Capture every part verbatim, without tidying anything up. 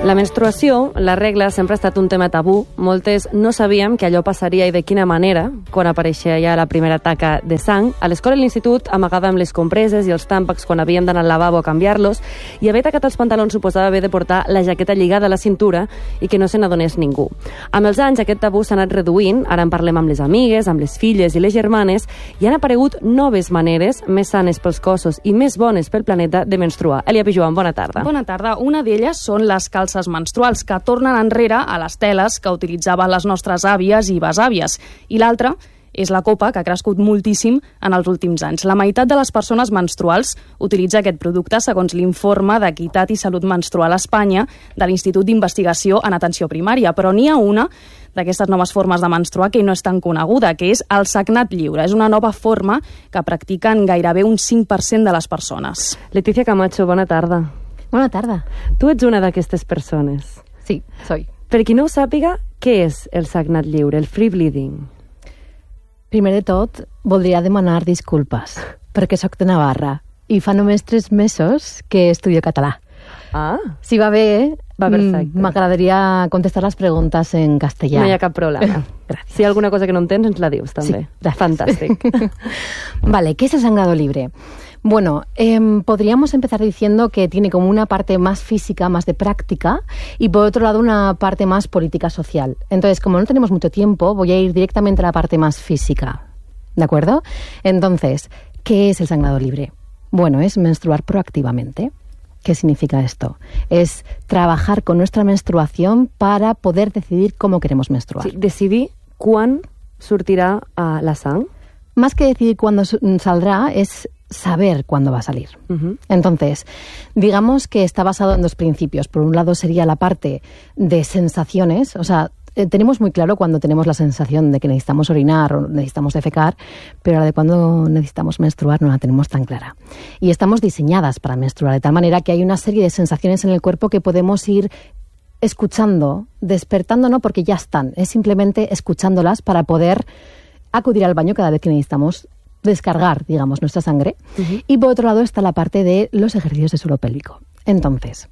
La menstruació, la regla, sempre ha estat un tema tabú. Moltes no sabíem que allò passaria i de quina manera quan apareixia ja la primera taca de sang. A l'escola i a l'institut amagàvem les compreses i els tàmpacs quan havíem d'anar al lavabo a canviar-los, i haver tacat els pantalons suposava haver de portar la jaqueta lligada a la cintura i que no se n'adonés ningú. Amb els anys aquest tabú s'ha anat reduint, ara en parlem amb les amigues, amb les filles i les germanes, i han aparegut noves maneres, més sanes pels cossos i més bones pel planeta, de menstruar. Elia Pijuan, bona tarda. Bona tarda. Una d'elles són les calces menstruals, que tornen enrere a les teles que utilitzaven les nostres àvies i besàvies. I l'altra és la copa, que ha crescut moltíssim en els últims anys. La meitat de les persones menstruals utilitza aquest producte, segons l'informe d'Equitat i Salut Menstrual a Espanya de l'Institut d'Investigació en Atenció Primària. Però n'hi ha una d'aquestes noves formes de menstruar que no és tan coneguda, que és el sagnat lliure. És una nova forma que practiquen gairebé un cinc per cent de les persones. Leticia Camacho, bona tarda. Bona tarda. Tu ets una d'aquestes persones. Sí, soy. Per qui no ho sàpiga, què és el sagnat lliure, el free bleeding? Primer de tot, voldria demanar disculpes, perquè sóc de Navarra i fa només tres mesos que estudio català. Ah. Si va bé, va perfecte. M'agradaria contestar les preguntes en castellà. No hi ha cap problema. Si hi ha alguna cosa que no entens, ens la dius, també. Sí. Fantàstic. Vale, ¿qué es el sangrado libre? Bueno, eh, podríamos empezar diciendo que tiene como una parte más física, más de práctica, y por otro lado una parte más política social. Entonces, como no tenemos mucho tiempo, voy a ir directamente a la parte más física, ¿de acuerdo? Entonces, ¿qué es el sangrado libre? Bueno, es menstruar proactivamente. ¿Qué significa esto? Es trabajar con nuestra menstruación para poder decidir cómo queremos menstruar. Sí, decidir quan sortirà uh, la sang. Más que decidir cuándo saldrá, es saber cuándo va a salir. Uh-huh. Entonces, digamos que está basado en dos principios. Por un lado sería la parte de sensaciones, o sea, eh, tenemos muy claro cuando tenemos la sensación de que necesitamos orinar o necesitamos defecar, pero la de cuando necesitamos menstruar no la tenemos tan clara. Y estamos diseñadas para menstruar, de tal manera que hay una serie de sensaciones en el cuerpo que podemos ir escuchando, despertando, no porque ya están, es simplemente escuchándolas para poder acudir al baño cada vez que necesitamos descargar, digamos, nuestra sangre. Uh-huh. Y por otro lado está la parte de los ejercicios de suelo pélvico. Entonces,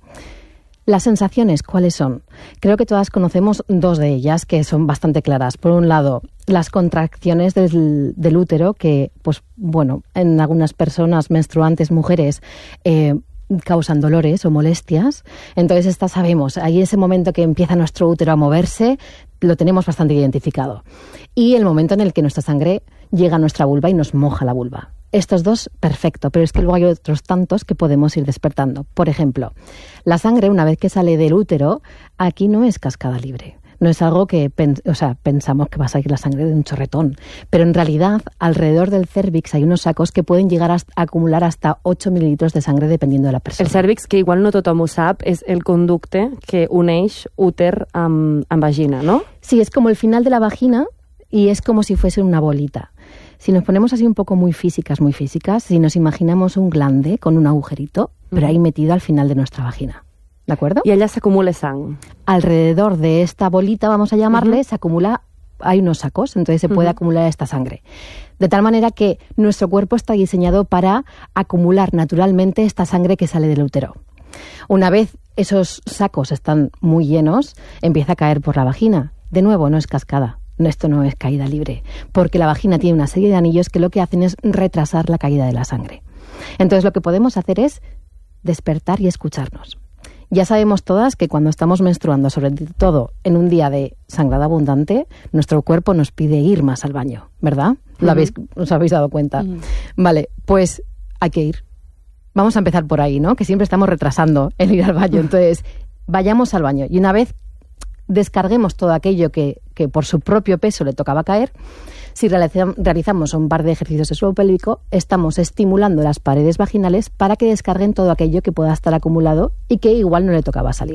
las sensaciones, ¿cuáles son? Creo que todas conocemos dos de ellas que son bastante claras. Por un lado, las contracciones del, del útero, que, pues, bueno, en algunas personas menstruantes, mujeres, eh, causan dolores o molestias. Entonces, esta sabemos, ahí ese momento que empieza nuestro útero a moverse, lo tenemos bastante identificado. Y el momento en el que nuestra sangre llega a nuestra vulva y nos moja la vulva. Estos dos, perfecto, pero es que luego hay otros tantos que podemos ir despertando. Por ejemplo, la sangre, una vez que sale del útero, aquí no es cascada libre. No es algo que o sea, pensamos que va a salir la sangre de un chorretón. Pero en realidad, alrededor del cérvix hay unos sacos que pueden llegar a acumular hasta ocho mililitros de sangre dependiendo de la persona. El cèrvix, que igual no tothom ho sap, és el conducte que uneix úter amb, amb vagina, ¿no? Sí, es como el final de la vagina y es como si fuese una bolita. Si nos ponemos así un poco muy físicas, muy físicas, si nos imaginamos un glande con un agujerito, mm. pero ahí metido al final de nuestra vagina. ¿De acuerdo? Y allá se acumula sang. Alrededor de esta bolita, vamos a llamarle, uh-huh. se acumula, hay unos sacos, entonces se puede uh-huh. acumular esta sangre. De tal manera que nuestro cuerpo está diseñado para acumular naturalmente esta sangre que sale del útero. Una vez esos sacos están muy llenos, empieza a caer por la vagina. De nuevo, no es cascada. Esto no es caída libre, porque la vagina tiene una serie de anillos que lo que hacen es retrasar la caída de la sangre. Entonces lo que podemos hacer es despertar y escucharnos. Ya sabemos todas que cuando estamos menstruando, sobre todo en un día de sangrado abundante, nuestro cuerpo nos pide ir más al baño, ¿verdad? ¿Lo uh-huh. habéis, os habéis dado cuenta? Uh-huh. Vale, pues hay que ir. Vamos a empezar por ahí, ¿no? Que siempre estamos retrasando el ir al baño. Entonces, vayamos al baño y una vez descarguemos todo aquello que, que por su propio peso le tocaba caer, si realizamos un par de ejercicios de suelo pélvico, estamos estimulando las paredes vaginales para que descarguen todo aquello que pueda estar acumulado y que igual no le tocaba salir.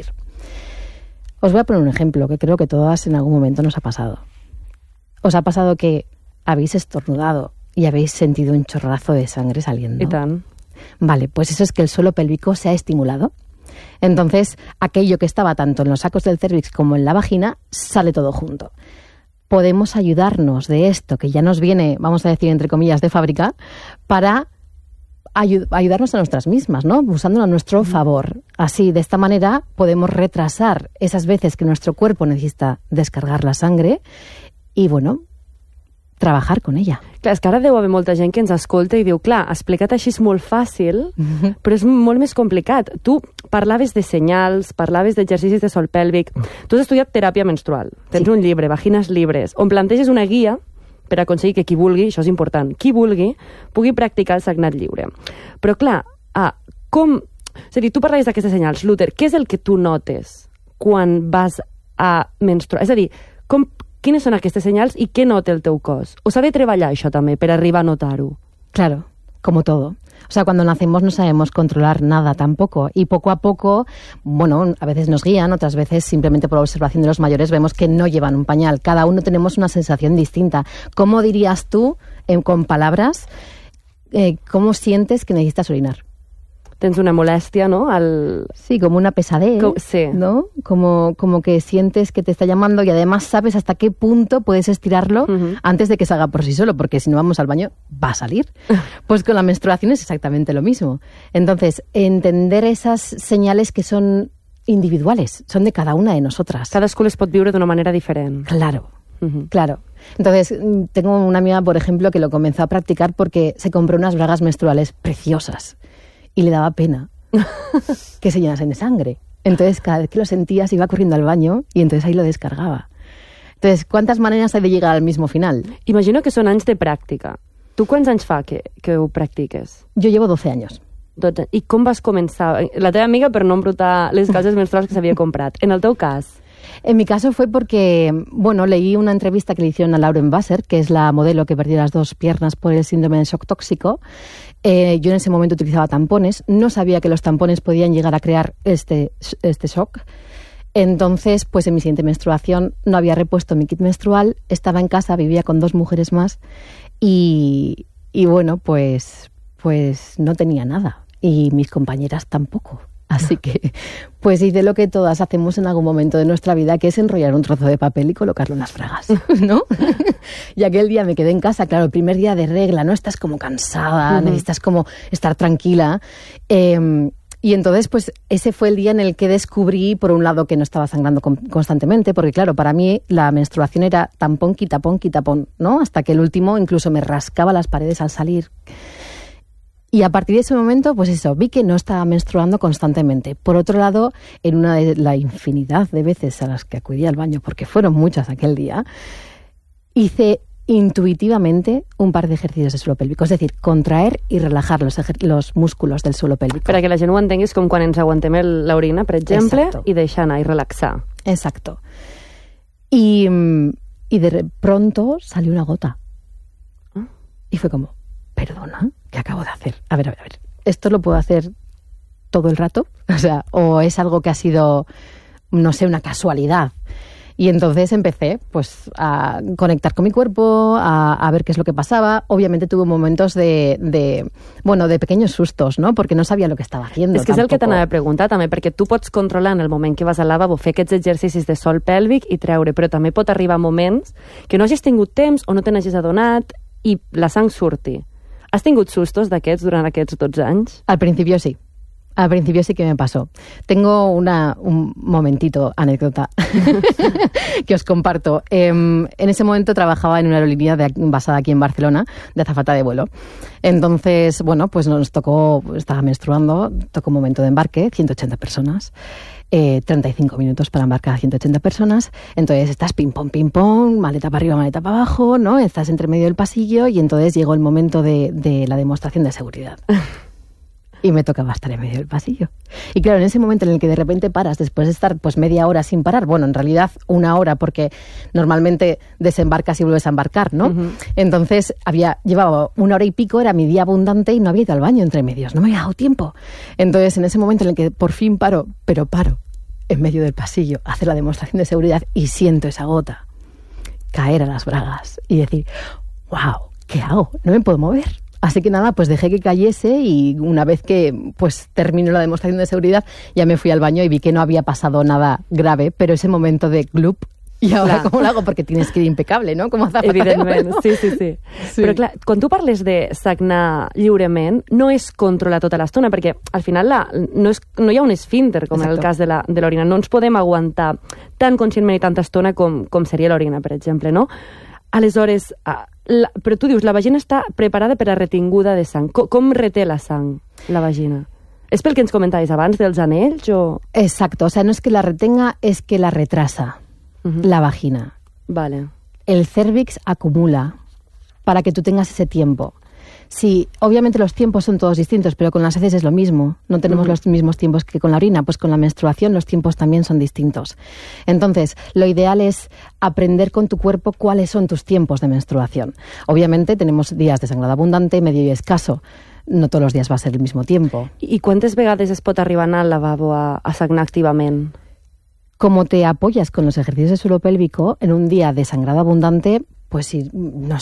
Os voy a poner un ejemplo que creo que todas en algún momento nos ha pasado. ¿Os ha pasado que habéis estornudado y habéis sentido un chorrazo de sangre saliendo? ¿Y tan? Vale, pues eso es que el suelo pélvico se ha estimulado. Entonces, aquello que estaba tanto en los sacos del cérvix como en la vagina, sale todo junto. Podemos ayudarnos de esto, que ya nos viene, vamos a decir, entre comillas, de fábrica, para ayud- ayudarnos a nosotras mismas, ¿no? Usándolo a nuestro favor. Así, de esta manera, podemos retrasar esas veces que nuestro cuerpo necesita descargar la sangre y, bueno, trabajar con ella. Clar, és que ara deu haver molta gent que ens escolta i diu, clar, explicat així és molt fàcil, mm-hmm. però és molt més complicat. Tu parlaves de senyals, parlaves d'exercicis de sòl pèlvic, tu has estudiat teràpia menstrual, tens sí. un llibre, Vagines Libres, on planteges una guia per aconseguir que qui vulgui, això és important, qui vulgui, pugui practicar el sagnat lliure. Però clar, ah, com... És a dir, tu parlaves d'aquestes senyals, Luther, què és el que tu notes quan vas a menstruar? És a dir, com... quines són aquestes senyals i què nota el teu cos? O s'ha de treballar això també per arribar a notar-ho? Claro, como todo. O sea, cuando nacemos no sabemos controlar nada tampoco y poco a poco, bueno, a veces nos guían, otras veces simplemente por observación de los mayores vemos que no llevan un pañal. Cada uno tenemos una sensación distinta. ¿Cómo dirías tú, eh, con palabras, eh, cómo sientes que necesitas orinar? Tens una molèstia, ¿no? Al... Sí, como una pesadez, Com- sí. ¿no? Como, como que sientes que te está llamando y además sabes hasta qué punto puedes estirarlo uh-huh. antes de que salga por sí solo, porque si no vamos al baño, va a salir. Pues con la menstruación es exactamente lo mismo. Entonces, entender esas señales que son individuales, son de cada una de nosotras. Cadascú les pot viure d'una manera diferent. Claro, Uh-huh. claro. Entonces, tengo una amiga, por ejemplo, que lo comenzó a practicar porque se compró unas bragas menstruales preciosas. Y le daba pena que se llenasen de sangre. Entonces, cada vez que lo sentía, se iba corriendo al baño y entonces ahí lo descargaba. Entonces, ¿cuántas maneras hay de llegar al mismo final? Imagino que són anys de pràctica. Tu quants anys fa que, que ho practiques? Yo llevo doce años. dotze. I com vas començar? La teva amiga per no embrutar les calces menstruals que s'havia comprat. En el teu cas? En mi caso fue porque, bueno, leí una entrevista que le hicieron a Lauren Wasser, que es la modelo que perdió las dos piernas por el síndrome de shock tóxico. Eh, yo en ese momento utilizaba tampones, no sabía que los tampones podían llegar a crear este, este shock. Entonces, pues en mi siguiente menstruación no había repuesto mi kit menstrual, estaba en casa, vivía con dos mujeres más y, y bueno, pues, pues no tenía nada y mis compañeras tampoco. Así que, pues hice lo que todas hacemos en algún momento de nuestra vida, que es enrollar un trozo de papel y colocarlo en las bragas, ¿no? Y aquel día me quedé en casa, claro, el primer día de regla, ¿no? Estás como cansada, uh-huh. necesitas como estar tranquila. Eh, y entonces, pues ese fue el día en el que descubrí, por un lado, que no estaba sangrando con, constantemente, porque claro, para mí la menstruación era tampón, quitapón, quitapón, ¿no? Hasta que el último incluso me rascaba las paredes al salir. Y a partir de ese momento, pues eso, vi que no estaba menstruando constantemente. Por otro lado, en una de la infinidad de veces a las que acudí al baño, porque fueron muchas aquel día, hice intuitivamente un par de ejercicios de suelo pélvico, es decir, contraer y relajar los, ejer- los músculos del suelo pélvico. Per a que la gent ho entengui, és com quan ens aguantem el- l'orina, per exemple, Exacto. i deixar anar i relaxar. Exacto. Y, y de pronto salió una gota. ¿Ah? Y fue como, perdona, ¿qué acabo de hacer? A ver, a ver, a ver. ¿Esto lo puedo hacer todo el rato? O sea, ¿o es algo que ha sido, no sé, una casualidad? Y entonces empecé, pues, a conectar con mi cuerpo, a, a ver qué es lo que pasaba. Obviamente tuve momentos de, de, bueno, de pequeños sustos, ¿no? Porque no sabia lo que estava haciendo. És que és el que tampoco. t'anava a preguntar, també, perquè tu pots controlar en el moment que vas al lavabo fer aquests exercicis de sòl pèlvic i treure, però també pot arribar moments que no hagis tingut temps o no te n'hagis adonat i la sang surti. Has tingut sustos d'aquests durant aquests dotze anys? Al principio sí. Al principio sí que me pasó. Tengo una, un momentito, anécdota, que os comparto. Eh, en ese momento trabajaba en una aerolínea de, basada aquí en Barcelona, de azafata de vuelo. Entonces, bueno, pues nos tocó, estaba menstruando, tocó un momento de embarque, ciento ochenta personas. Eh, treinta y cinco minutos para embarcar a ciento ochenta personas, entonces estás ping pong, ping pong, maleta para arriba, maleta para abajo, ¿no? Estás entre medio del pasillo y entonces llegó el momento de, de la demostración de seguridad. Y me tocaba estar en medio del pasillo. Y claro, en ese momento en el que de repente paras, después de estar pues media hora sin parar, bueno, en realidad una hora, porque normalmente desembarcas y vuelves a embarcar, ¿no? Uh-huh. Entonces había llevaba una hora y pico, era mi día abundante y no había ido al baño entre medios, no me había dado tiempo. Entonces en ese momento en el que por fin paro, pero paro en medio del pasillo, a hacer la demostración de seguridad y siento esa gota caer a las bragas y decir, wow, ¿qué hago? No me puedo mover. Así que nada, pues dejé que cayese y una vez que pues terminó la demostración de seguridad ya me fui al baño y vi que no había pasado nada grave, pero ese momento de glup ¿Y ahora Clar. cómo lo hago? Porque tienes que ir impecable, ¿no? Com a zapata de Evidentment, oro. sí, sí, sí, sí. Però clar, quan tu parles de sagnar lliurement, no és controlar tota l'estona, perquè al final la, no, és, no hi ha un esfínter, com Exacto. en el cas de la, de l'orina. No ens podem aguantar tan conscientment i tanta estona com, com seria l'orina, per exemple, no? Aleshores, la, però tu dius, la vagina està preparada per a retinguda de sang. Com, com reté la sang, la vagina? ¿Es pel que ens comentaves abans dels anells o...? Exacto, o sea, no es que la retenga, es que la retrasa. Uh-huh. La vagina. Vale. El cérvix acumula para que tú tengas ese tiempo. Sí, obviamente los tiempos son todos distintos, pero con las heces es lo mismo. No tenemos uh-huh. los mismos tiempos que con la orina, pues con la menstruación los tiempos también son distintos. Entonces, lo ideal es aprender con tu cuerpo cuáles son tus tiempos de menstruación. Obviamente tenemos días de sangrado abundante, medio y escaso. No todos los días va a ser el mismo tiempo. I quantes vegades es pot arribar a anar al lavabo a, a sagnar activament? Como te apoyas con los ejercicios de suelo pélvico, en un día de sangrado abundante, pues si, no